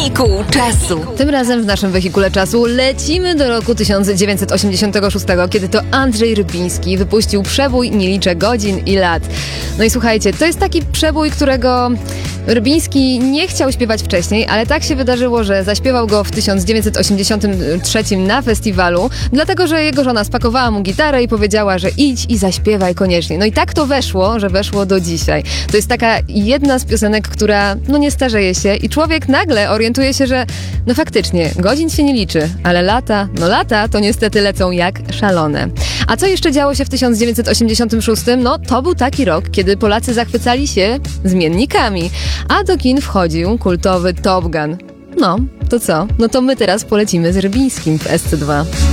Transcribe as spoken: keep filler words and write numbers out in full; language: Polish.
Czasu. Tym razem w naszym wehikule czasu lecimy do roku tysiąc dziewięćset osiemdziesiątego szóstego, kiedy to Andrzej Rybiński wypuścił przebój Nie liczę godzin i lat. No i słuchajcie, to jest taki przebój, którego Rybiński nie chciał śpiewać wcześniej, ale tak się wydarzyło, że zaśpiewał go w tysiąc dziewięćset osiemdziesiątym trzecim na festiwalu, dlatego że jego żona spakowała mu gitarę i powiedziała, że idź i zaśpiewaj koniecznie. No i tak to weszło, że weszło do dzisiaj. To jest taka jedna z piosenek, która no nie starzeje się i człowiek nagle orientuje się, że no faktycznie godzin się nie liczy, ale lata, no lata to niestety lecą jak szalone. A co jeszcze działo się w tysiąc dziewięćset osiemdziesiątym szóstym? No to był taki rok, kiedy Polacy zachwycali się zmiennikami, a do kin wchodził kultowy Top Gun. No, to co? No to my teraz polecimy z Rybińskim w S C dwa.